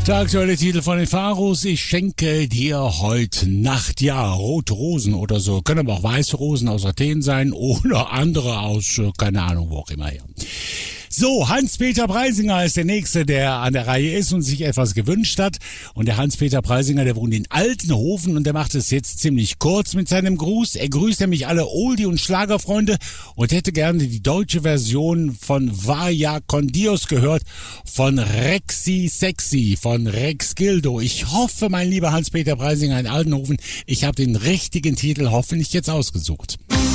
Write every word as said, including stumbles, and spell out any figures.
Der aktuelle Titel von den Pharos: Ich schenke dir heute Nacht. Ja, rote Rosen oder so. Können aber auch weiße Rosen aus Athen sein oder andere aus, keine Ahnung, wo auch immer her. So, Hans-Peter Preisinger ist der Nächste, der an der Reihe ist und sich etwas gewünscht hat. Und der Hans-Peter Preisinger, der wohnt in Altenhofen und der macht es jetzt ziemlich kurz mit seinem Gruß. Er grüßt nämlich alle Oldie- und Schlagerfreunde und hätte gerne die deutsche Version von Vaya con Dios gehört, von Rexy Sexy, von Rex Gildo. Ich hoffe, mein lieber Hans-Peter Preisinger in Altenhofen, ich habe den richtigen Titel hoffentlich jetzt ausgesucht.